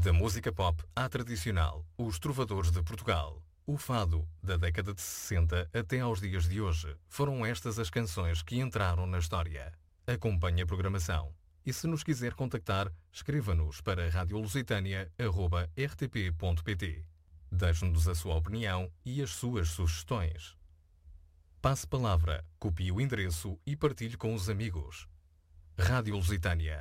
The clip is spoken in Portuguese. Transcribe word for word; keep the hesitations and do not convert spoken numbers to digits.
Da música pop à tradicional, os trovadores de Portugal. O fado, da década de sessenta até aos dias de hoje, foram estas as canções que entraram na história. Acompanhe a programação. E se nos quiser contactar, escreva-nos para radio lusitânia arroba r t p ponto p t. Deixe-nos a sua opinião e as suas sugestões. Passe palavra, copie o endereço e partilhe com os amigos. Rádio Lusitânia.